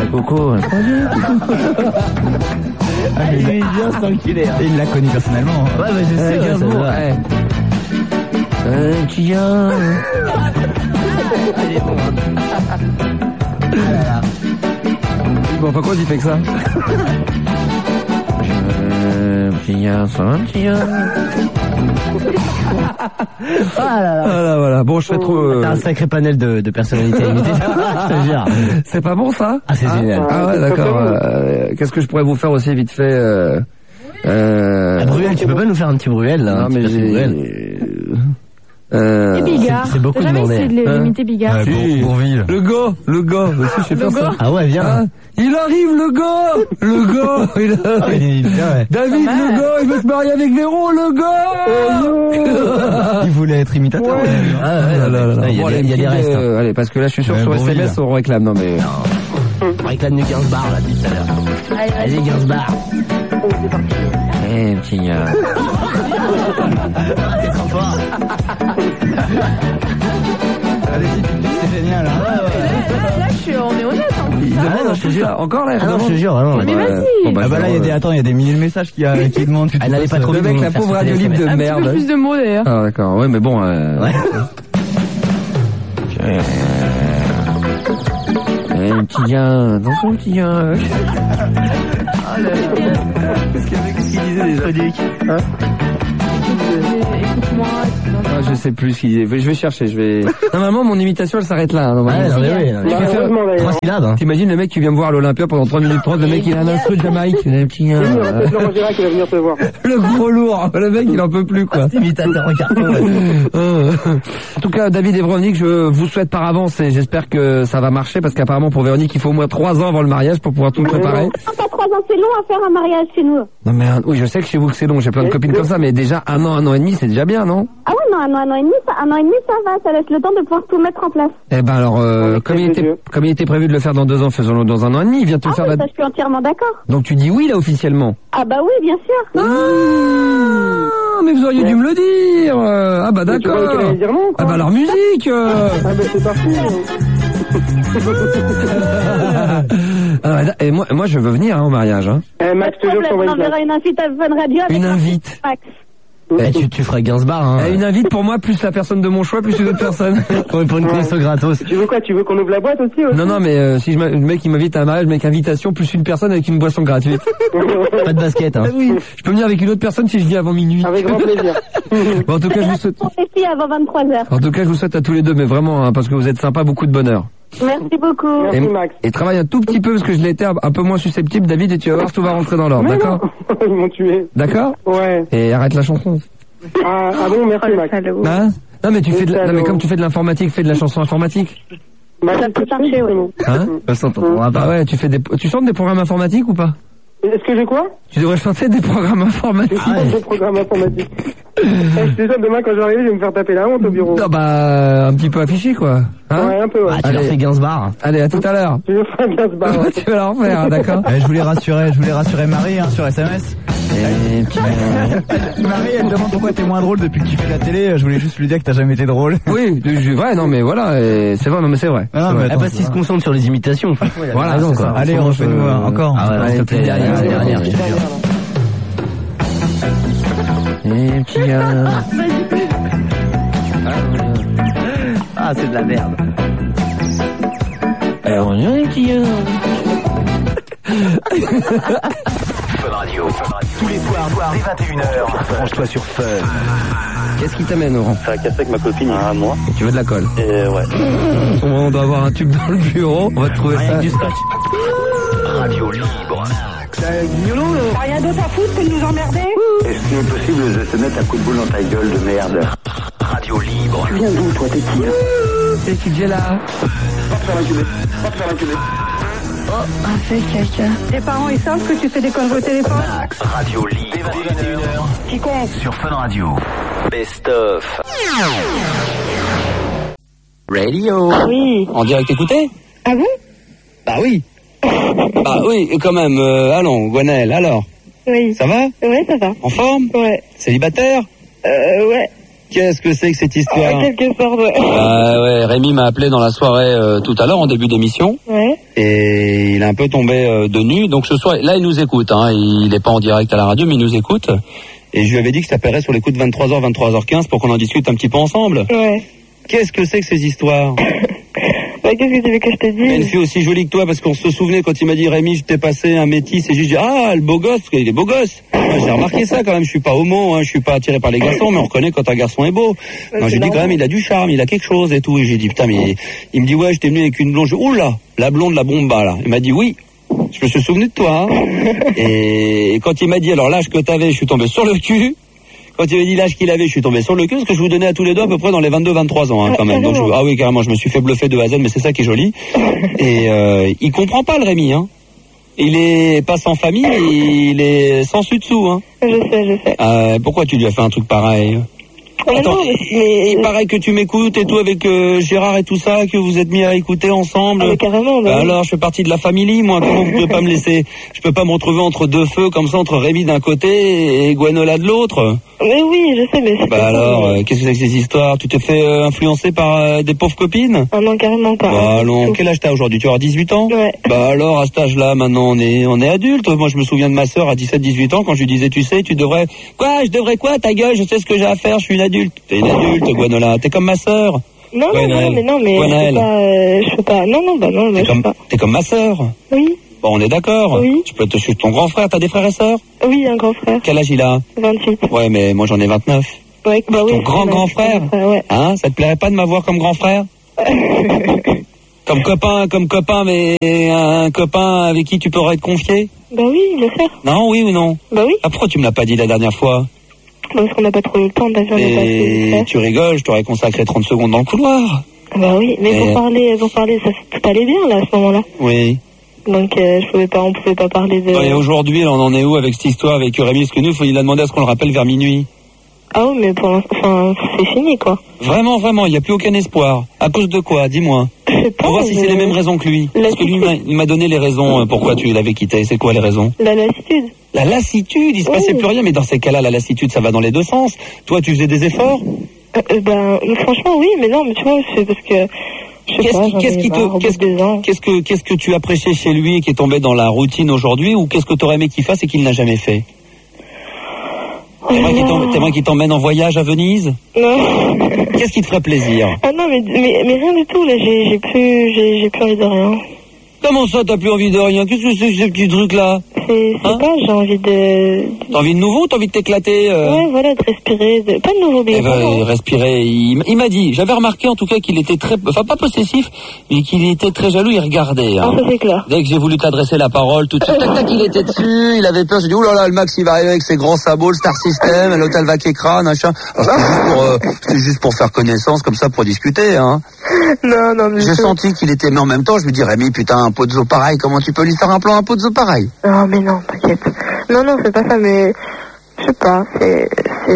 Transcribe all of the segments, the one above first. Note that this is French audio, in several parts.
Coco. Il est bien cet enculé. Et il l'a connu personnellement. Ouais, bah je sais, Gainsbourg. Ouais. Tiens. Il est bon. Voilà. Bon, pourquoi tu fais que ça? Voilà. Bon, je fais trop. T'as un sacré panel de personnalités limitées. Je te jure. C'est pas bon ça? Ah, c'est génial. Ah ouais, d'accord. Qu'est-ce que je pourrais vous faire aussi vite fait? Bruel, tu peux pas nous faire un petit Bruel là? Non, mais Et Bigard. C'est beaucoup T'as jamais demandé. essayé de l'imiter Bigard? Bourville. Le gars, aussi, je sais faire ça. Ah ouais, viens. Hein, il arrive, le gars, il arrive. David, le gars, il veut se marier avec Véro, le gars. Il voulait être imitateur. Il y a des restes. Allez, parce que là, je suis sûr sur Bourville. SMS, on réclame. Non, mais. On réclame du Gainsbar là, depuis tout à l'heure. Allez, Gainsbar. Petit gars. C'est trop fort. Allez-y, c'est génial. Là, on est honnête. Hein. Non, je te jure. Encore là, Ah non, je te jure, vraiment. Mais vas-y. Bon, bah, Ah bah là, il y a des milliers de messages qui demandent. Elle n'allait pas trop Le vite. mec, la pauvre radio libre de Un petit peu merde. plus de mots d'ailleurs. Ah, d'accord. Ouais, mais bon, Ouais. petit gars, attention, petit gars. Qu'est-ce qu'il disait déjà? Écoute-moi. Ah, je sais plus ce qu'il disait. Je vais chercher, Normalement, mon imitation, elle s'arrête là. Hein, Ouais, non, mais oui. Je vais faire 3 syllabes, hein. T'imagines le mec qui vient me voir à l'Olympia pendant 3 minutes 30, le mec il a un instru de Jamaïque. Le petit gars. Laurent Gérard qui va venir te voir. Le gros lourd. Le mec il en peut plus, quoi. Imitateur en carton. En tout cas, David et Véronique, je vous souhaite par avance et j'espère que ça va marcher parce qu'apparemment pour Véronique, il faut au moins 3 ans avant le mariage pour pouvoir tout préparer. Non, pas 3 ans, c'est long à faire un mariage chez nous. Non mais oui, je sais que chez vous que c'est long, j'ai plein de copines comme ça, mais déjà 1 an et demi, c'est déjà bien, non? Ah ouais, non, un an et demi, ça va, ça laisse le temps de pouvoir tout mettre en place. Eh ben alors, comme il était prévu de le faire dans 2 ans, faisons-le dans 1 an et demi, il vient te le faire oui, ça, je suis entièrement d'accord. Donc tu dis oui là officiellement? Ah bah oui, bien sûr. Ah, mais vous auriez dû me le dire. Ah bah d'accord. Ah bah alors musique. Ah bah c'est parti. Et moi je veux venir au mariage. Hein. Max, toujours On enverra une invite à Fun Radio avec Une invite. Max. Tu ferais Gainsbar, hein. Une invite pour moi, plus la personne de mon choix, plus une autre personne. Pour une connexion gratos. Tu veux quoi? Tu veux qu'on ouvre la boîte aussi? Non, mais si le mec il m'invite à un mariage, mec invitation, plus une personne avec une boisson gratuite. Pas de basket, hein. Oui, je peux venir avec une autre personne si je viens avant minuit. Avec grand plaisir. Bon, en tout cas, je vous souhaite. Avant 23h. En tout cas, je vous souhaite à tous les deux, mais vraiment, hein, parce que vous êtes sympas, beaucoup de bonheur. Merci beaucoup. Merci Max. Et travaille un tout petit peu parce que je l'étais un peu moins susceptible, David, et tu vas voir, tout va rentrer dans l'ordre, d'accord? Ils m'ont tué. D'accord? Ouais. Et arrête la chanson. Ah bon, merci Max. Hein? Non mais mais comme tu fais de l'informatique, fais de la chanson informatique. Max, Ça peut marcher, oui. Hein? Ah ouais, tu chantes des programmes informatiques ou pas? Est-ce que j'ai quoi? Tu devrais chanter des programmes informatiques. Des programmes informatiques. Je suis sûr, demain quand j'arrive, je vais me faire taper la honte au bureau. Non bah un petit peu affiché quoi. Hein? Ouais, un peu, ouais. Tu leur fais Gainsbar. Allez, à tout à l'heure. Tu veux faire un Gainsbar, ouais. Tu vas la refaire, hein, d'accord? Je voulais rassurer Marie sur SMS. Marie, elle demande pourquoi t'es moins drôle depuis que tu fais la télé. Je voulais juste lui dire que t'as jamais été drôle. Oui, vrai, non mais voilà, c'est vrai, non mais c'est vrai. Ah, non, mais Parce qu'ils se concentrent sur les imitations. Voilà, raison, c'est quoi. ça. Allez, refais-nous encore. Ah ouais, Allez, s'il te plaît, dernière, je te jure. Petit gars. Ah, c'est de la merde. Alors, on est petit gars. Fun Radio. Tous les soirs, dès 21h. Branche-toi sur Fun. Qu'est-ce qui t'amène, Laurent? Ça a cassé avec ma copine, moi. Tu veux de la colle? Ouais. On doit avoir un tube dans le bureau, on va trouver ça. Du scotch. Radio libre. T'as rien d'autre à foutre que de nous emmerder? Est-ce qu'il est possible de te mettre un coup de boule dans ta gueule de merde? Radio libre. Tu viens d'où, toi, t'es qui, là? C'est qui est là? Va te faire l'enculer. Oh, fait caca. Tes parents, ils savent que tu fais des conneries au téléphone? Radio libre. Dès 21h. Quiconque. Sur Fun Radio. Best of. Radio. Oui. En direct écouté? Ah bon? Bah oui. Bah oui, quand même. Allons, Gwenaëlle, alors? Oui. Ça va? Ouais, ça va. En forme? Ouais. Célibataire? Ouais. Qu'est-ce que c'est que cette histoire? En quelque sorte, ouais. Ouais, Rémi m'a appelé dans la soirée tout à l'heure, en début d'émission. Ouais. Et il est un peu tombé de nu. Donc ce soir, là, il nous écoute. Hein. Il n'est pas en direct à la radio, mais il nous écoute. Et je lui avais dit que je t'appellerais sur les coups de 23h, 23h15 pour qu'on en discute un petit peu ensemble. Ouais. Qu'est-ce que c'est que ces histoires? Bah, qu'est-ce que tu veux que je te dise? Une fille aussi jolie que toi, parce qu'on se souvenait quand il m'a dit Rémi, je t'ai passé un métis, et j'ai dit ah, le beau gosse, parce qu'il est beau gosse. Moi, j'ai remarqué ça quand même, je suis pas homo, hein, je suis pas attiré par les garçons, mais on reconnaît quand un garçon est beau. Non, j'ai dit quand même, il a du charme, il a quelque chose et tout, et j'ai dit putain, mais il me dit ouais, je t'ai venu avec une blonde. Oula, la blonde, la bomba là. Il m'a dit oui. Je me suis souvenu de toi, hein. Et quand il m'a dit alors l'âge que t'avais, je suis tombé sur le cul. Quand il m'a dit l'âge qu'il avait, je suis tombé sur le cul, parce que je vous donnais à tous les deux à peu près dans les 22-23 ans, hein, quand même. Donc ah oui, carrément, je me suis fait bluffer de A à Z, mais c'est ça qui est joli. Et il comprend pas le Rémi, hein. Il est pas sans famille, il est sans dessus-dessous, hein. Je sais. Pourquoi tu lui as fait un truc pareil? Attends, non, mais... il paraît que tu m'écoutes et tout avec Gérard et tout ça, que vous êtes mis à écouter ensemble. Ah, carrément, bah, alors, je fais partie de la famille, moi. Comment vous pouvez pas me laisser? Je peux pas me retrouver entre deux feux comme ça, entre Rémi d'un côté et Gwenola de l'autre. Mais oui, je sais, mais c'est bah alors, qu'est-ce que c'est que ces histoires? Tu t'es fait influencer par des pauvres copines? Ah non, carrément pas. Bah non, quel âge t'as aujourd'hui? Tu auras 18 ans? Ouais. Bah alors, à cet âge-là, maintenant, on est adulte. Moi, je me souviens de ma sœur à 17-18 ans, quand je lui disais, tu sais, tu devrais... Quoi? Je devrais quoi? Ta gueule, je sais ce que j'ai à faire, je suis une adulte. T'es une adulte, Gwenola. T'es comme ma sœur. Non, mais je peux pas... Non, je peux pas. T'es comme ma sœur. Oui. Bon, on est d'accord. Oui. Tu peux te suivre ton grand frère. T'as des frères et sœurs? Oui, un grand frère. Quel âge il a? 28. Ouais, mais moi j'en ai 29. Ouais, bah oui. Ton grand frère? Ouais. Hein? Ça te plairait pas de m'avoir comme grand frère? Comme copain, mais un copain avec qui tu pourrais être confié? Bah oui, bien sûr. Non, oui ou non? Bah oui. Ah, pourquoi tu me l'as pas dit la dernière fois? Parce qu'on n'a pas trop eu le temps d'avoir. Et tu rigoles, je t'aurais consacré 30 secondes dans le couloir. Bah oui, mais pour parler, ça tout allait bien là à ce moment-là. Oui. Donc on pouvait pas parler de... Et aujourd'hui, on en est où avec cette histoire avec Rémi? Parce que nous, il a demandé à ce qu'on le rappelle vers minuit. Ah oui, mais pour l'instant, c'est fini quoi. Vraiment, il n'y a plus aucun espoir. À cause de quoi? Dis-moi. Je sais pas. Pour voir si c'est les mêmes raisons que lui. Parce que lui, il m'a donné les raisons pourquoi tu l'avais quitté. C'est quoi les raisons? La lassitude. La lassitude, il se passait plus rien, mais dans ces cas-là, la lassitude, ça va dans les deux sens. Toi, tu faisais des efforts? Franchement, oui, mais non, mais tu vois, c'est parce que... Qu'est-ce que tu appréciais chez lui et qui est tombé dans la routine aujourd'hui, ou qu'est-ce que tu aurais aimé qu'il fasse et qu'il n'a jamais fait? T'aimerais qu'il t'emmène en voyage à Venise? Non. Qu'est-ce qui te ferait plaisir? Ah non, mais rien du tout, là, j'ai plus envie de rien. Comment ça, t'as plus envie de rien? Qu'est-ce que c'est que ces petits trucs-là? C'est pas, j'ai envie de... T'as envie de nouveau ou t'as envie de t'éclater Ouais, voilà, de respirer, pas de nouveau, mais... respirer, il m'a dit, j'avais remarqué en tout cas qu'il était très... Enfin, pas possessif, mais qu'il était très jaloux, il regardait. Hein. Ah, ça c'est clair. Dès que j'ai voulu t'adresser la parole, tout de suite, tac, il était dessus, il avait peur, j'ai dit, oulala, le Max, il va arriver avec ses grands sabots, le Star System, l'hôtel Vaquecra, machin. C'était juste pour faire connaissance, comme ça, pour discuter, hein. Non, mais... J'ai senti qu'il était, mais en même temps, je me dis, Rémi, putain, un pot de zoo pareil, comment tu peux lui faire un plan, un pot de zoo pareil? Non, mais non, t'inquiète. Non, c'est pas ça, mais... Je sais pas, c'est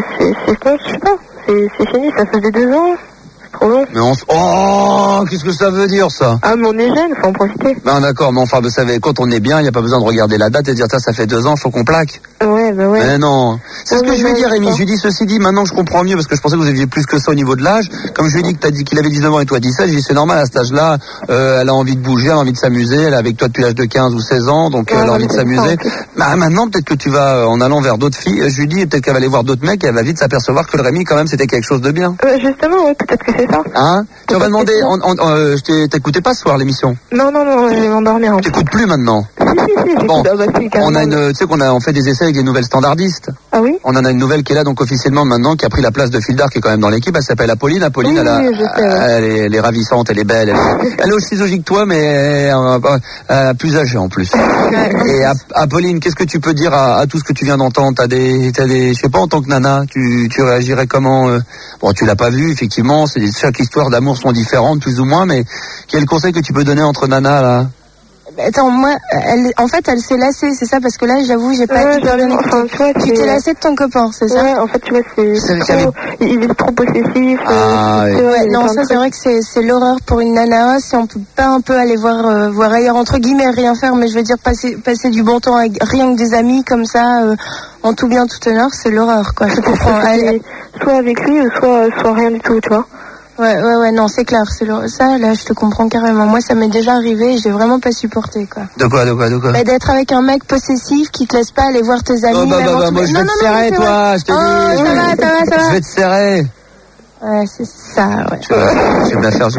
fini, ça faisait 2 ans. C'est trop long. Mais oh, qu'est-ce que ça veut dire, ça? Ah, mais on est jeune, faut en profiter. Ben d'accord, mais enfin, vous savez, quand on est bien, il n'y a pas besoin de regarder la date et de dire, ça fait 2 ans, faut qu'on plaque. Ouais. Mais non. C'est ce que je lui ai dit, Rémi. Je lui ai dit, ceci dit, maintenant je comprends mieux, parce que je pensais que vous aviez plus que ça au niveau de l'âge. Comme je lui ai dit que t'as dit qu'il avait 19 ans et toi 17, j'ai dit, c'est normal, à cet âge-là, elle a envie de bouger, elle a envie de s'amuser, elle est avec toi depuis l'âge de 15 ou 16 ans, donc elle a envie de s'amuser. Bah, maintenant, peut-être que tu vas, en allant vers d'autres filles, je lui dis, peut-être qu'elle va aller voir d'autres mecs et elle va vite s'apercevoir que le Rémi, quand même, c'était quelque chose de bien. Justement, ouais, peut-être que c'est ça. Hein? Tu vas demander, t'écoutais pas ce soir l'émission? Non, je vais m'endormir. T'écoutes plus maintenant? Si, bon, tu sais on fait des essais avec des nouvelles standardistes. Ah oui? On en a une nouvelle qui est là, donc officiellement maintenant, qui a pris la place de Fildar, qui est quand même dans l'équipe. Elle s'appelle Apolline. Apolline, elle est ravissante, elle est belle. Elle est aussi logique que toi, mais plus âgée en plus. Et Apolline, qu'est-ce que tu peux dire à tout ce que tu viens d'entendre? T'as des, je sais pas, en tant que nana, tu réagirais comment? Bon, tu l'as pas vu, effectivement. Chaque histoire d'amour sont différentes, plus ou moins, mais quel conseil que tu peux donner entre nanas, là? Attends, moi, elle s'est lassée, c'est ça, parce que là, j'avoue, j'ai pas hyper bien écouté. Tu t'es lassée de ton copain, c'est ça? Ouais, en fait, tu vois, il est trop possessif. Non, ça, c'est vrai que c'est l'horreur pour une nana. Si on peut pas un peu aller voir ailleurs, entre guillemets, rien faire, mais je veux dire, passer du bon temps avec rien que des amis, comme ça, en tout bien, tout honneur, c'est l'horreur, quoi. Je comprends. Soit avec lui, soit rien du tout, tu vois. Ouais, non, c'est clair. Ça, là, je te comprends carrément. Moi, ça m'est déjà arrivé et j'ai vraiment pas supporté, quoi. De quoi? Bah, d'être avec un mec possessif qui te laisse pas aller voir tes amis. Moi, je vais te serrer, toi, je te dis. Ça va. Je vais te serrer. Ouais, c'est ça, ouais. Je vais me la faire.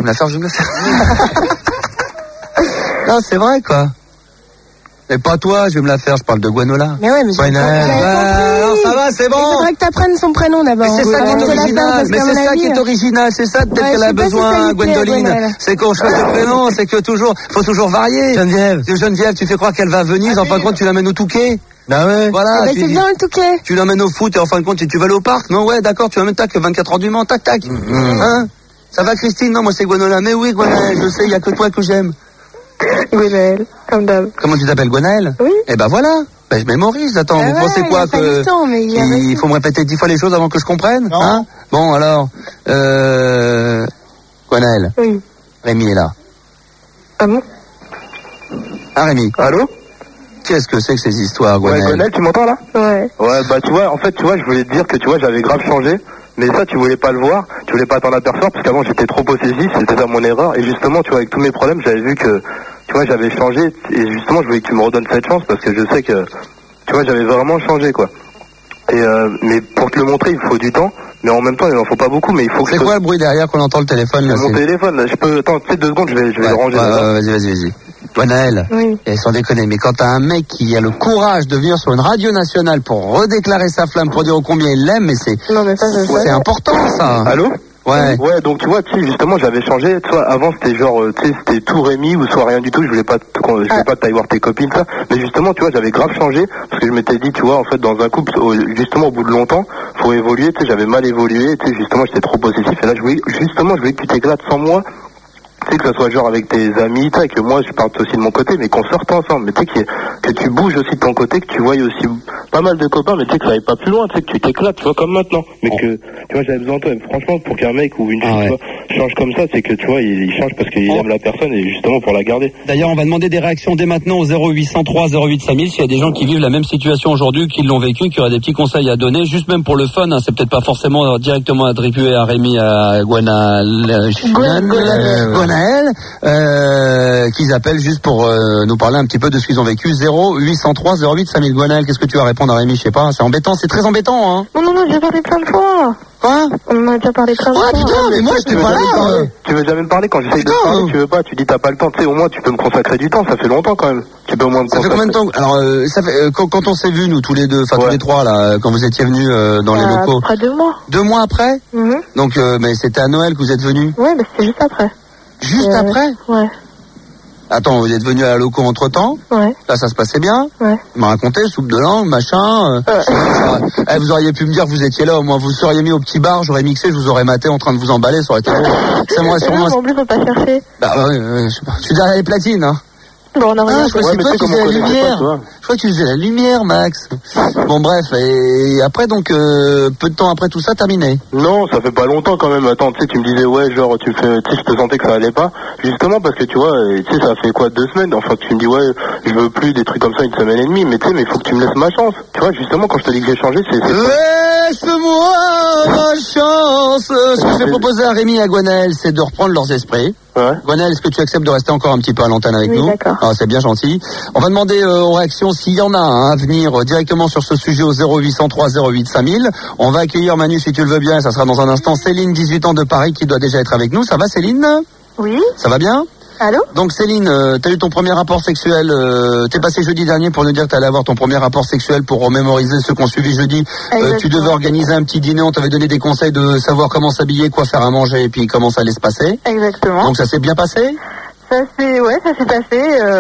Non, c'est vrai, quoi. Mais pas toi, je vais me la faire, je parle de Gwenola. Mais ouais, mais alors ça va, c'est bon. Il faudrait que t'apprennes son prénom d'abord. Mais c'est ça qui est original, c'est ça peut-être qu'elle a besoin, Gwendoline. C'est qu'on choisit le prénom, c'est que faut toujours varier. Geneviève, tu fais croire qu'elle va à Venise, en fin de compte tu l'amènes au Touquet. Bah ouais. Voilà. C'est bien le Touquet. Tu l'emmènes au foot et en fin de compte tu vas aller au parc. Non, ouais, d'accord, tu l'emmènes tac, 24 heures du Mans, tac. Hein? Ça va Christine? Non, moi c'est Gwenola. Mais oui, Gwenaël, je sais, il y a que toi que j'aime. Gwenaël, comme d'hab. Comment tu t'appelles, Gwenaël? Oui. Eh ben voilà. Ben je mémorise. Attends, vous pensez quoi il faut me répéter 10 fois les choses avant que je comprenne? Non. Hein? Bon alors, Gwenaël. Oui. Rémi est là. Ah bon? Ah Rémi. Allô? Qu'est-ce que c'est que ces histoires, Gwenaël? Ouais, Gwenaël, tu m'entends là? Ouais. Ouais, bah tu vois, je voulais te dire que j'avais grave changé. Mais ça, tu voulais pas le voir, tu voulais pas t'en apercevoir, parce qu'avant j'étais trop possessif, c'était ça mon erreur. Et justement, tu vois, avec tous mes problèmes, j'avais vu que, tu vois, j'avais changé. Et justement, je voulais que tu me redonnes cette chance, parce que je sais que, tu vois, j'avais vraiment changé, quoi. Et mais pour te le montrer, il faut du temps. Mais en même temps, il en faut pas beaucoup, mais il faut que... C'est quoi le bruit derrière qu'on entend le téléphone là? Mon téléphone, là, je peux... Attends, tu sais, 2 secondes, je vais le ranger. Vas-y. Gwenaël, oui. Et sans déconner, mais quand t'as un mec qui a le courage de venir sur une radio nationale pour redéclarer sa flamme, pour dire combien il l'aime, mais c'est important ça. Allô? Ouais. Ouais, donc tu vois, tu sais, justement, j'avais changé. Tu vois, avant c'était genre, tu sais, c'était tout Rémi ou soit rien du tout. Je voulais pas que t'ailles voir tes copines, ça. Mais justement, tu vois, j'avais grave changé parce que je m'étais dit, tu vois, en fait, dans un couple, justement, au bout de longtemps, faut évoluer. Tu sais, j'avais mal évolué. Tu sais, justement, j'étais trop possessif. Et là, je voulais que tu t'éclates sans moi. Tu sais, que ça soit genre avec tes amis, tu sais, que moi je parte aussi de mon côté, mais qu'on sorte ensemble, mais tu sais que tu bouges aussi de ton côté, que tu voyes aussi pas mal de copains, mais tu sais que ça aille pas plus loin, tu sais, que tu t'éclates, tu vois, comme maintenant. Mais que, tu vois, j'avais besoin de toi, franchement, pour qu'un mec ou une fille, tu vois, change comme ça, c'est que, tu vois, il change parce qu'il aime la personne et justement pour la garder. D'ailleurs, on va demander des réactions dès maintenant au 0803 08 5000 s'il y a des gens qui vivent la même situation aujourd'hui, qui l'ont vécu, qui auraient des petits conseils à donner, juste même pour le fun, hein, c'est peut-être pas forcément directement attribué à Rémi, à Gwenaël, qu'ils appellent juste pour nous parler un petit peu de ce qu'ils ont vécu. 0803 08 5000. Gwenaël, qu'est-ce que tu vas répondre à Rémi? Je sais pas, c'est embêtant, c'est très embêtant, hein. Non, j'ai parlé plein de fois. Quoi? On en a déjà parlé plein de fois. Putain, mais moi j'étais pas là. Tu veux jamais me parler quand j'essaye de te parler, tu veux pas, tu dis t'as pas le temps, tu sais, au moins tu peux me consacrer du temps, ça fait longtemps quand même. Tu peux au moins me consacrer. Ça fait combien de temps? Alors, ça fait, quand on s'est vus, nous, tous les deux, enfin tous les trois, là, quand vous étiez venus dans les locaux. Après 2 mois. 2 mois après? Donc, mais c'était à Noël que vous êtes venus? Ouais, mais c'était juste après. Juste après? Ouais. Attends, vous êtes venus à la loco entre temps? Ouais. Là, ça se passait bien? Ouais. Vous m'avez raconté, soupe de langue, machin. Vous auriez pu me dire que vous étiez là, au moins vous seriez mis au petit bar, j'aurais mixé, je vous aurais maté en train de vous emballer, ça aurait été beau. Ça m'aurait sûrement... En plus, faut pas chercher. Bah, je sais pas. Je suis derrière les platines, hein. Bon, non, je crois que c'est toi qui faisais la lumière. Je crois que tu faisais la lumière, Max. Bon, bref, et après, donc, peu de temps après tout ça, terminé. Non, ça fait pas longtemps quand même. Attends, tu sais, tu me disais, ouais, genre, tu sais, je te sentais que ça allait pas. Justement, parce que tu vois, tu sais, ça fait quoi, 2 semaines? Enfin, tu me dis, ouais, je veux plus des trucs comme ça, 1 semaine et demie. Mais tu sais, mais il faut que tu me laisses ma chance. Tu vois, justement, quand je te dis que j'ai changé, c'est... Laisse-moi ma chance. Ce que je vais proposer à Rémi et à Gwenaël, c'est de reprendre leurs esprits. Ouais. Gwenaël, est-ce que tu acceptes de rester encore un petit peu à l'antenne avec nous? D'accord. Ah, c'est bien gentil. On va demander aux réactions s'il y en a à venir directement sur ce sujet au 0803 08 5000. On va accueillir Manu si tu le veux bien, ça sera dans un instant. Céline, 18 ans de Paris, qui doit déjà être avec nous. Ça va Céline? Oui. Ça va bien? Allô? Donc Céline, t'as eu ton premier rapport sexuel, t'es passé jeudi dernier pour nous dire que t'allais avoir ton premier rapport sexuel pour remémoriser ceux qu'on suivi jeudi. Tu devais organiser un petit dîner, on t'avait donné des conseils de savoir comment s'habiller, quoi faire à manger et puis comment ça allait se passer. Exactement. Donc ça s'est bien passé? Ça s'est passé.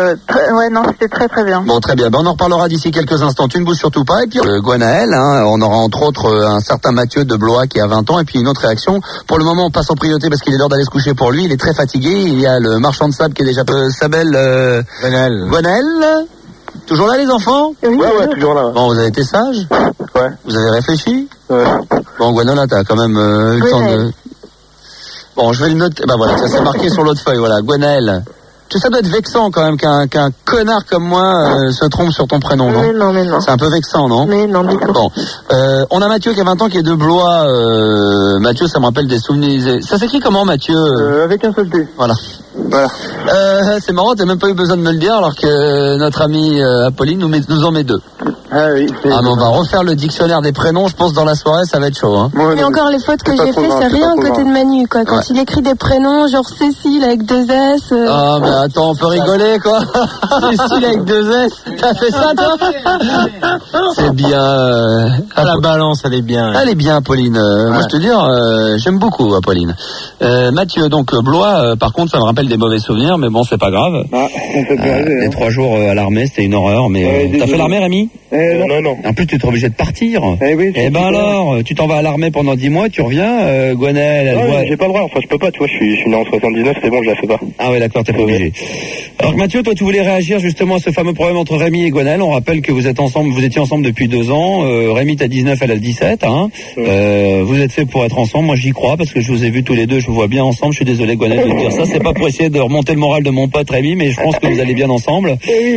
C'était très très bien. Bon, très bien. Ben, on en reparlera d'ici quelques instants. Tu ne bouges surtout pas. Et puis, Gwenaël, hein, on aura entre autres un certain Mathieu de Blois qui a 20 ans et puis une autre réaction. Pour le moment, on passe en priorité parce qu'il est l'heure d'aller se coucher pour lui. Il est très fatigué. Il y a le marchand de sable qui est déjà Sabel, Gwenaël. Toujours là, les enfants? Oui, ouais, toujours là. Bon, vous avez été sages? Ouais. Vous avez réfléchi? Ouais. Bon, Gwenaël, t'as quand même eu le temps de... Bon, je vais le noter. Ben voilà, ça s'est marqué sur l'autre feuille. Voilà, Gwenaël. Ça doit être vexant quand même qu'un connard comme moi se trompe sur ton prénom, non? Mais non. C'est un peu vexant, non? Mais non, du tout. Bon, on a Mathieu qui a 20 ans, qui est de Blois. Mathieu, ça me rappelle des souvenirs. Ça s'écrit comment, Mathieu? Avec un seul T. Voilà. C'est marrant, t'as même pas eu besoin de me le dire, alors que notre amie Apolline nous en met 2. Ah oui. Mais on va refaire le dictionnaire des prénoms, je pense dans la soirée, ça va être chaud, hein. Et encore les fautes que j'ai fait, c'est rien à côté de Manu, quoi. Quand il écrit des prénoms, genre Cécile avec 2 S. Ah, mais attends, on peut rigoler, quoi. Cécile avec 2 S. T'as fait ça, toi? C'est bien, la balance, elle est bien. Elle est bien, Apolline. Moi, je te dis, j'aime beaucoup, Apolline. Mathieu, donc, Blois, par contre, ça me rappelle des mauvais souvenirs, mais bon, c'est pas grave. Les 3 jours à l'armée, c'était une horreur, mais t'as fait l'armée, Rémi? Non. En plus, tu es obligé de partir. Oui, alors, tu t'en vas à l'armée pendant 10 mois, tu reviens, Gwenelle, j'ai pas le droit, enfin, je peux pas, tu vois, je suis né en 79, c'est bon, je la fais pas. Ah ouais, d'accord, t'es pas obligé. Alors, Mathieu, toi, tu voulais réagir justement à ce fameux problème entre Rémi et Gwenelle. On rappelle que vous étiez ensemble depuis 2 ans. Rémi, t'as 19, elle a 17, hein. Vous êtes fait pour être ensemble. Moi, j'y crois, parce que je vous ai vus tous les deux, je vous vois bien ensemble. Je suis désolé, Gwenelle, de te dire ça. C'est pas pour essayer de remonter le moral de mon pote Rémi, mais je pense que vous allez bien ensemble.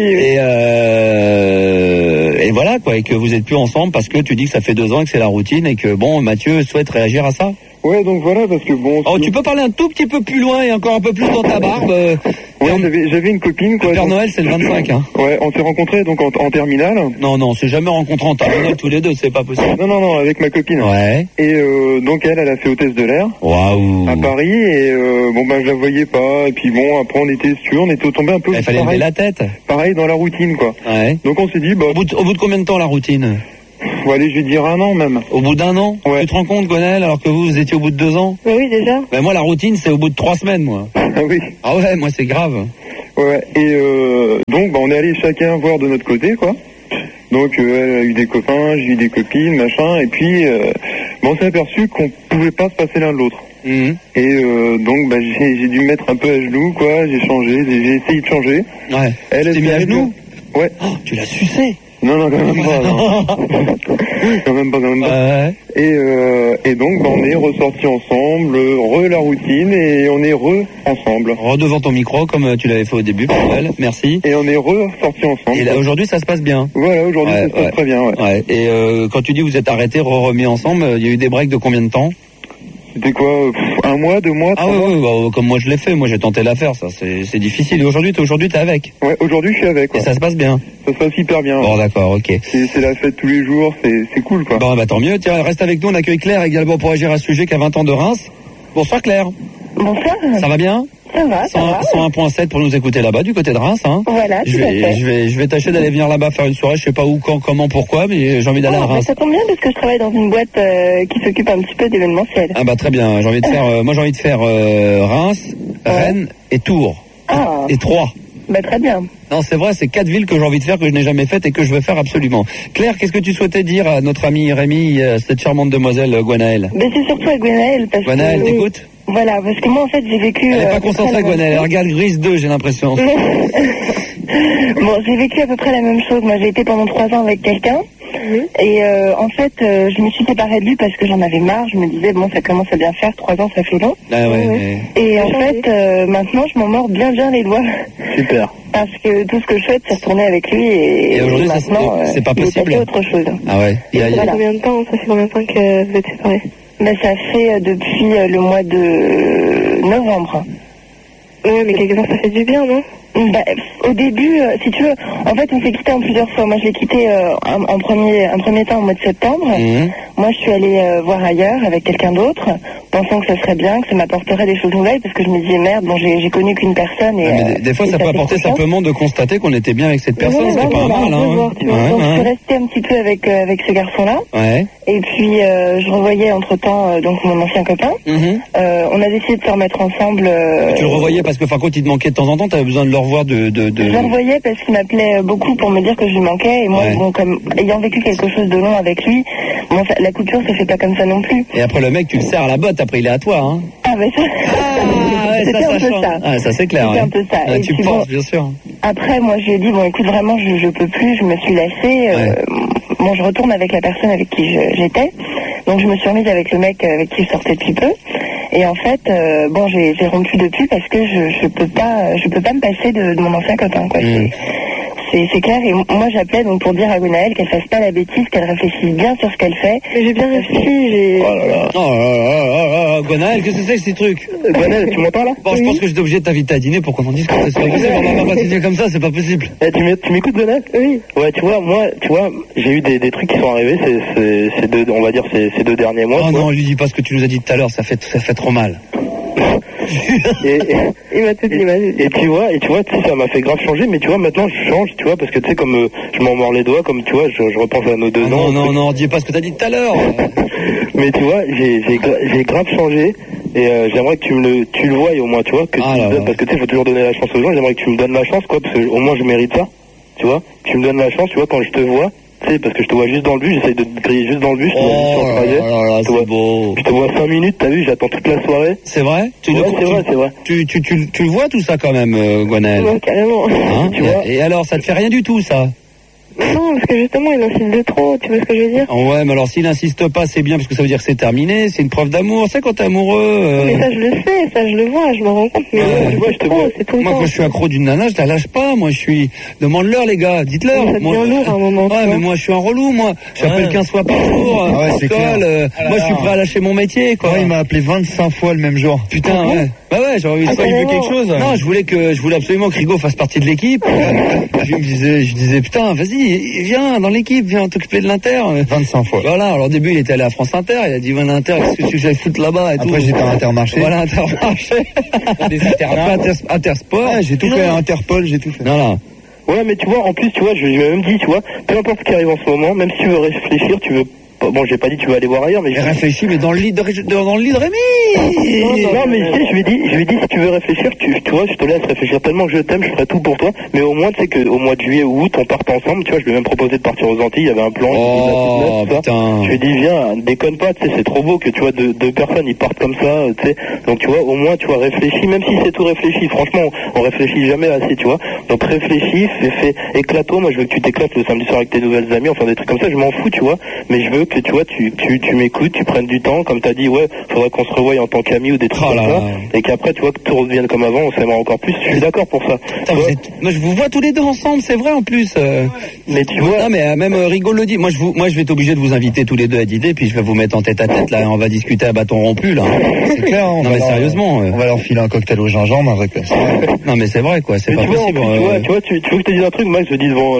Et voilà, quoi, et que vous êtes plus ensemble parce que tu dis que ça fait 2 ans et que c'est la routine et que, bon, Mathieu souhaite réagir à ça. Ouais, donc voilà, parce que bon... Oh, tu peux parler un tout petit peu plus loin et encore un peu plus dans ta barbe. J'avais une copine, quoi. Le Père Noël, c'est le 25, hein. Ouais, on s'est rencontrés, donc, en terminale. Non, on s'est jamais rencontrés en terminale tous les deux, c'est pas possible. Non, avec ma copine. Ouais. Et, donc elle a fait hôtesse de l'air. Waouh. À Paris, et, je la voyais pas, et puis bon, après on était tombé un peu... Il fallait lever la tête. Pareil, dans la routine, quoi. Ouais. Donc on s'est dit, Au bout de combien de temps, la routine? Allez, je vais dire 1 an, même. Au bout d'1 an? Ouais. Tu te rends compte, Gwenelle, alors que vous étiez au bout de 2 ans? Oui, déjà. Ben, moi, la routine, c'est au bout de 3 semaines, moi. Ah oui. Ah ouais, moi, c'est grave. Ouais, et donc, on est allé chacun voir de notre côté, quoi. Donc, elle a eu des copains, j'ai eu des copines, machin, et puis, on s'est aperçu qu'on pouvait pas se passer l'un de l'autre. Et donc, j'ai dû me mettre un peu à genoux, quoi, j'ai changé, j'ai essayé de changer. Ouais. Elle t'es mis à genoux? Ouais. Oh, tu l'as sucé? Non, quand même pas, non. quand même pas. Et donc, on est ressortis ensemble, la routine, et on est ensemble. Devant ton micro, comme tu l'avais fait au début, Paul. Merci. Et on est ressortis ensemble. Et là, aujourd'hui, ça se passe bien. Voilà, aujourd'hui, ça se passe très bien, ouais. Et quand tu dis vous êtes arrêtés, remis ensemble, il y a eu des breaks de combien de temps? C'était quoi, 1 mois, 2 mois, 3 mois? Ouais, comme moi je l'ai fait, moi j'ai tenté l'affaire, ça c'est difficile. Et aujourd'hui t'es avec? Ouais, aujourd'hui je suis avec. Ouais. Et ça se passe bien? Ça se passe hyper bien. Bon, d'accord, ok. C'est la fête tous les jours, c'est cool, quoi. Bon, tant mieux. Tiens, reste avec nous, on accueille Claire également pour agir à ce sujet qui a 20 ans de Reims. Bonsoir Claire. Bonsoir. Ça va bien? Ça va. 101.7 pour nous écouter là-bas, du côté de Reims, hein. Voilà, tout à fait. Je vais tâcher d'aller venir là-bas faire une soirée, je sais pas où, quand, comment, pourquoi, mais j'ai envie d'aller à Reims. Ça tombe bien parce que je travaille dans une boîte qui s'occupe un petit peu d'événementiel. Ah très bien, j'ai envie de faire, Reims, Rennes et Tours. Et 3. Très bien. Non, c'est vrai, c'est 4 villes que j'ai envie de faire, que je n'ai jamais faites et que je veux faire absolument. Claire, qu'est-ce que tu souhaitais dire à notre amie Rémi, cette charmante demoiselle Gwenaëlle? C'est surtout à Gwenaëlle, parce Gwenaëlle, t'écoutes? Voilà, parce que moi en fait j'ai vécu... Elle n'est pas concentrée, Gwenaëlle, elle regarde Grise 2, j'ai l'impression. J'ai vécu à peu près la même chose. Moi j'ai été pendant 3 ans avec quelqu'un. Et en fait, je me suis séparée de lui parce que j'en avais marre. Je me disais, ça commence à bien faire, 3 ans, ça fait long. Ah ouais. Et en fait, maintenant, je m'en mords bien les doigts. Super. Parce que tout ce que je souhaite, c'est retourner avec lui. Et aujourd'hui, maintenant, c'est pas possible. C'est autre chose. Ah ouais. Ça fait combien de temps que vous êtes séparés? Ça fait depuis le mois de novembre. Ouais, mais quelque part, ça fait du bien, non? Au début, si tu veux, en fait, on s'est quitté en plusieurs fois. Moi, je l'ai quitté un premier temps au mois de septembre. Moi, je suis allée voir ailleurs avec quelqu'un d'autre, pensant que ça serait bien, que ça m'apporterait des choses nouvelles, parce que je me disais, merde, j'ai connu qu'une personne. Et, mais des fois, ça peut apporter simplement de constater qu'on était bien avec cette personne, c'était pas un mal. Donc, je suis restée un petit peu avec ce garçon-là. Ouais. Et puis, je revoyais entre-temps donc mon ancien copain. On a décidé de se remettre ensemble. Tu le revoyais parce que, quand il te manquait de temps en temps, t'avais besoin de le revoir Je le revoyais parce qu'il m'appelait beaucoup pour me dire que je lui manquais. Et moi, comme ayant vécu quelque chose de long avec lui, la couture se fait pas comme ça non plus. Et après, le mec, tu le serres à la botte, après il est à toi, hein. C'était un peu ça. Ah, ça c'est clair. C'était un peu ça. Ah, tu penses, bien sûr. Après, moi, je lui ai dit, écoute, vraiment, je peux plus, je me suis lassée. Je retourne avec la personne avec qui j'étais. Donc, je me suis remise avec le mec avec qui je sortais depuis peu. Et en fait, bon, j'ai rompu depuis parce que je peux pas me passer de mon ancien copain, quoi. C'est clair, et moi j'appelais donc pour dire à Gwenaëlle qu'elle fasse pas la bêtise, qu'elle réfléchisse bien sur ce qu'elle fait. Mais j'ai bien réfléchi, Oh là là, Gwenaëlle, qu'est-ce que c'est que ces trucs? Gwenaëlle, tu m'entends là? Bon, je pense que j'étais obligé de t'inviter à dîner pour qu'on en discute, c'est pas possible, on va pas continuer comme ça, c'est pas possible. Tu m'écoutes, Gwenaëlle? Oui. Ouais, tu vois, j'ai eu des trucs qui sont arrivés ces deux, on va dire, ces 2 derniers mois. Oh non, lui dis pas ce que tu nous as dit tout à l'heure, ça fait trop mal. Il m'a tout dit, et tu vois, tu sais, ça m'a fait grave changer, mais tu vois, maintenant je change, tu vois, parce que tu sais, comme je m'en mords les doigts, comme tu vois, je repense à nos 2 ans. Non, dis pas ce que t'as dit tout à l'heure. Mais tu vois, j'ai grave changé, et j'aimerais que tu le voies au moins, tu vois, que tu me donnes, parce que tu sais, faut toujours donner la chance aux gens, j'aimerais que tu me donnes la chance, quoi, parce que au moins je mérite ça, tu vois, tu me donnes la chance, tu vois, quand je te vois. Tu sais, parce que je te vois juste dans le bus, j'essaye de te griller juste dans le bus, je te vois sur le trajet. C'est beau. Je te vois 5 minutes, t'as vu, j'attends toute la soirée. C'est vrai? C'est vrai. Tu le vois tout ça quand même, Gwenaëlle? Ouais, carrément. Hein? Tu vois? Et alors, ça te fait rien du tout, ça? Non, parce que justement, il insiste de trop, tu vois ce que je veux dire? Ouais, mais alors s'il insiste pas, c'est bien, parce que ça veut dire que c'est terminé, c'est une preuve d'amour, c'est quand t'es amoureux. Mais ça, je le sais, ça, je le vois, je m'en rends compte, mais tu vois, je te vois. c'est tout le moi, temps. quand je suis accro d'une nana, je la lâche pas, moi, je suis... Demande-leur, les gars, dites-leur. Ça devient lourd à un moment. Ouais, mais moi, je suis un relou, moi. J'appelle 15 fois par jour, ouais, c'est clair. moi, je suis prêt à lâcher mon métier, quoi. Ouais, il m'a appelé 25 fois le même jour. Putain, ouais. Bah ouais, j'ai envie de il veut quelque chose. Non, je voulais absolument que Rigaud fasse partie de l'équipe. Je disais, putain, vas-y, viens dans l'équipe, viens t'occuper de l'Inter. 25 fois. Voilà, alors au début, il était allé à France Inter, il a dit, l'Inter, qu'est-ce que tu veux que j'aille foutre là-bas et tout. Après, j'étais à Intermarché. Voilà, Intermarché. Des internats. Après, Intersport. Ouais, j'ai tout fait, Interpol, j'ai tout fait. Voilà. Ouais, mais tu vois, en plus, tu vois, je lui ai même dit, tu vois, peu importe ce qui arrive en ce moment, même si tu veux réfléchir, tu veux... Bon, j'ai pas dit tu vas aller voir ailleurs, mais réfléchis, mais dans le lit de Rémi. Non, mais tu sais, je lui ai dit si tu veux réfléchir, tu vois, je te laisse réfléchir tellement que je t'aime, je ferai tout pour toi. Mais au moins, tu sais que au mois de juillet ou août, on parte ensemble. Tu vois, je lui ai même proposé de partir aux Antilles. Il y avait un plan. Putain. Je lui ai dit viens, déconne pas. Tu sais, c'est trop beau que tu vois deux personnes ils partent comme ça. Tu sais, donc tu vois, au moins tu vois réfléchis, même si c'est tout réfléchi. Franchement, on réfléchit jamais assez, tu vois. Donc réfléchis, fais éclate-toi. Moi, je veux que tu t'éclates le samedi soir avec tes nouvelles amies, enfin des trucs comme ça. Je m'en fous, tu vois. Mais je veux que tu vois, tu m'écoutes, tu prennes du temps, comme t'as dit, ouais, faudrait qu'on se revoie en tant qu'amis ou des trucs comme ça, et qu'après, tu vois, que tout revienne comme avant, on s'aimera encore plus. Je suis d'accord pour ça. Moi, je vous vois tous les deux ensemble, c'est vrai en plus. Mais tu vois. Non, mais même Rigaud le dit. Moi, je vais être obligé de vous inviter tous les deux à dîner, puis je vais vous mettre en tête à tête, là, on va discuter à bâton rompu, là. C'est clair, non, mais sérieusement. On va leur filer un cocktail au gingembre, un vrai classe. Non, mais c'est vrai, quoi, c'est pas possible. Tu vois, tu veux que je te dise un truc, Max, je dis devant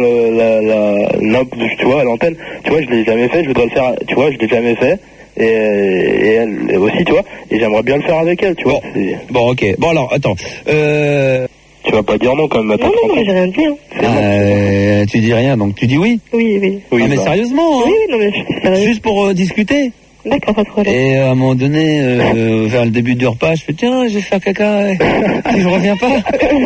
tu vois, à l'antenne, tu vois, je l'ai jamais fait, je voudrais le faire, tu vois, je l'ai jamais fait. Et elle aussi, tu vois, et j'aimerais bien le faire avec elle, tu vois. Bon, ok. Bon, alors, attends. Tu vas pas dire non quand même, attends. Non, j'ai rien dit. Tu dis rien, donc tu dis oui. Oui. Non, mais sérieusement, hein. Oui, non, mais je suis sérieuse. Juste pour discuter. D'accord, pas de problème. Et à un moment donné, vers le début du repas, je fais tiens, je vais faire caca. Et je reviens pas.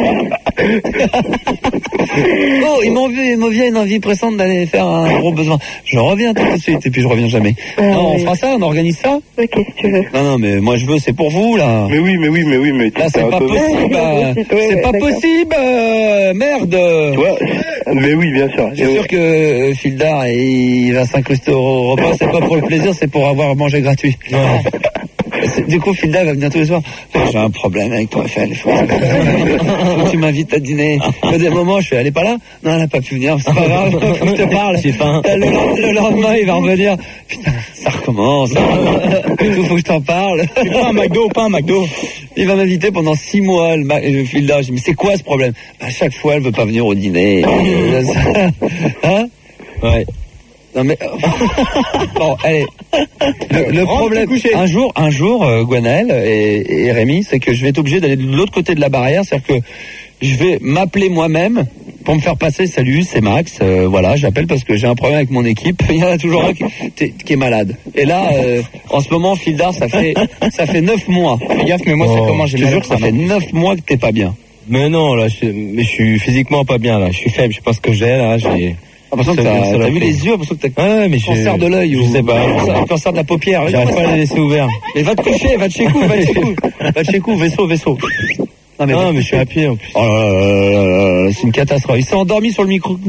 Oh, il m'en vient une envie pressante d'aller faire un gros besoin. Je reviens tout de suite et puis je reviens jamais. Non, on fera ça, on organise ça. Ok, si tu veux. Non, mais moi je veux, c'est pour vous là. Mais oui. Là, c'est pas possible. C'est pas possible. Merde. Tu vois. Mais oui, bien sûr. Je suis sûr que Fildar, il va s'incruster au repas. C'est pas pour le plaisir, c'est pour avoir mangé gratuit. Du coup, Fildar va venir tous les soirs. J'ai un problème avec toi, Fel. Faut que tu m'invites à dîner. Il y a des moments, je fais, elle est pas là? Non, elle a pas pu venir. C'est pas grave. Faut que je te parle. J'ai faim. Le lendemain, il va revenir. Putain, ça recommence. Du coup, faut que je t'en parle. C'est pas un McDo. Il va m'inviter pendant 6 mois, Fildar. Je dis, mais c'est quoi ce problème? À chaque fois, elle veut pas venir au dîner. Hein? Ouais. Non mais bon, allez. Le problème, un jour, Gwenaëlle et Rémi, c'est que je vais être obligé d'aller de l'autre côté de la barrière, c'est-à-dire que je vais m'appeler moi-même pour me faire passer. Salut, c'est Max. Voilà, j'appelle parce que j'ai un problème avec mon équipe. Il y en a toujours un qui est malade. Et là, en ce moment, Fildar, ça fait 9 mois. Fais gaffe, mais moi, c'est comment j'ai mal. Je te jure que ça fait 9 mois que t'es pas bien. Mais non, là, je suis physiquement pas bien, là. Je suis faible, je sais pas ce que j'ai, là. J'ai l'impression que t'as vu les yeux, l'impression que t'as cancer de l'œil ou un cancer de la paupière. J'arrive pas à les laisser ouverts. Mais va te coucher, va de chez coup, vaisseau. Non, mais je suis à pied en plus. Oh là là, c'est une catastrophe. Il s'est endormi sur le micro.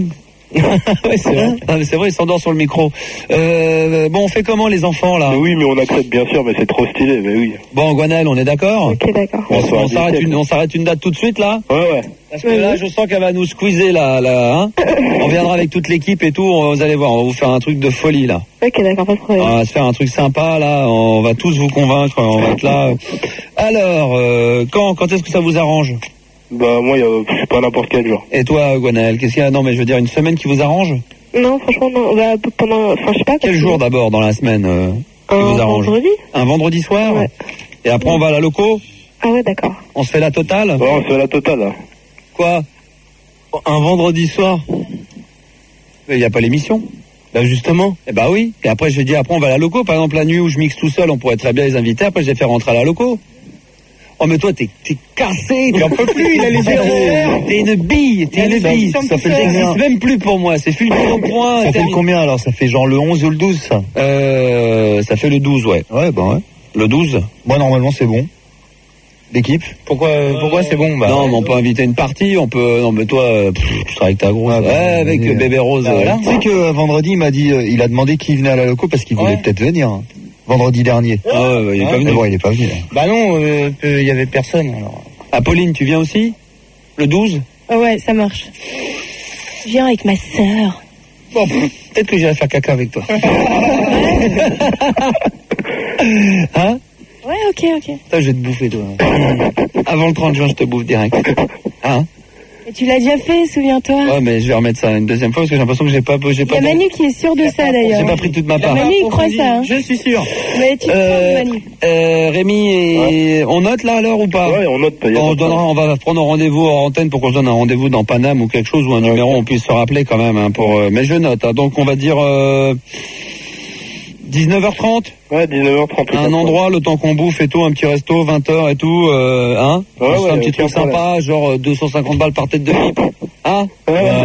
Ouais, c'est vrai. Ah, mais c'est vrai, il s'endort sur le micro. Bon, on fait comment les enfants là? Mais oui, mais on accepte bien sûr, mais c'est trop stylé, mais oui. Bon, Gwenaëlle, on est d'accord? Ok, d'accord. On s'arrête une date tout de suite là? Ouais. Parce que là, je sens qu'elle va nous squeezer là, hein. On viendra avec toute l'équipe et tout, vous allez voir, on va vous faire un truc de folie là. Ok, d'accord, pas de problème. On va se faire un truc sympa là, on va tous vous convaincre, on va être là. Alors, quand est-ce que ça vous arrange? Bah moi, je sais pas, n'importe quel jour. Et toi, Gwenaëlle, qu'est-ce qu'il y a? Non, mais je veux dire, une semaine qui vous arrange? Non, franchement, non. Bah, je sais pas. Quel jour d'abord dans la semaine qui vous arrange? Vendredi. Un vendredi soir? Ouais. Et après, on va à la loco? Ah ouais, d'accord. On se fait la totale? Ouais, on se fait la totale. Hein. Quoi? Un vendredi soir? Il n'y a pas l'émission. Bah justement. Eh bah oui. Et après, je dis, après, on va à la loco. Par exemple, la nuit où je mixe tout seul, on pourrait très bien les inviter. Après, je les fais rentrer à la loco. Oh, mais toi, t'es cassé, t'en peux plus, il a les yeux. T'es une bille, Ça fait n'existe même plus pour moi, c'est fulgurant au point. Ça fait le combien alors? Ça fait genre le 11 ou le 12 ça? Ça fait le 12, ouais. Ouais, bah ouais. Le 12? Moi, normalement, c'est bon. L'équipe? Pourquoi c'est bon? Bah, non, mais on peut inviter une partie, on peut. Non, mais toi, tu seras avec ta grosse. Avec bébé Rose. Voilà. Tu sais que vendredi, il m'a dit, il a demandé qui venait à la loco parce qu'il voulait peut-être venir. Vendredi dernier. Il est pas venu. Bon, il est pas venu. Là. Bah non, il y avait personne alors. Apolline, tu viens aussi? Le 12? Ouais, ça marche. Je viens avec ma sœur. Bon, peut-être que j'irai faire caca avec toi. Hein? Ouais, ok. Toi, je vais te bouffer, toi. Avant le 30 juin, je te bouffe direct. Hein? Et tu l'as déjà fait, souviens-toi. Ouais, mais je vais remettre ça une deuxième fois parce que j'ai l'impression que j'ai pas. Il y a Manu qui est sûr de ça d'ailleurs. J'ai pas pris toute ma part. Manu, il croit ça. Hein. Je suis sûr. Mais tu te trompes, Manu. Rémi, on note là à l'heure ou pas? Ouais, on note. On va prendre rendez-vous en antenne pour qu'on se donne un rendez-vous dans Paname ou quelque chose ou un numéro, on puisse se rappeler quand même. Hein, mais je note. Hein, donc on va dire 19h30. Ouais, 19h30. Un endroit, le temps qu'on bouffe et tout, un petit resto, 20h et tout, hein? Ouais, un petit truc sympa, genre 250 balles par tête de pipe. Hein?